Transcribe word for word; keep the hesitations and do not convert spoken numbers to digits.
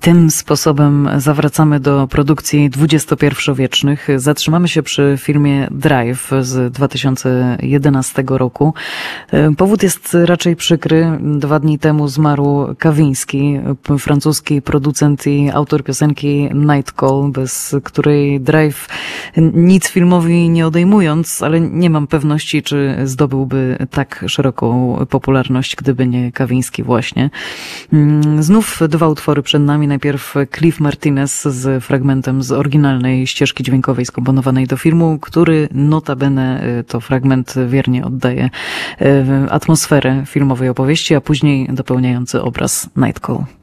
Tym sposobem zawracamy do produkcji dwudziestopierwowiecznych. Zatrzymamy się przy filmie Drive z dwa tysiące jedenastego roku. Powód jest raczej przykry. Dwa dni temu zmarł Kawiński, francuski producent i autor piosenki Night Call, bez której Drive nic filmowi nie odejmując, ale nie mam pewności, czy zdobyłby tak szeroką popularność, gdyby nie Kawiński właśnie. Znów dwa utwory przed nami. Najpierw Cliff Martinez z fragmentem z oryginalnej ścieżki dźwiękowej skomponowanej do filmu, który notabene to fragment wiernie oddaje atmosferę filmowej opowieści, a później dopełniający obraz Night Call.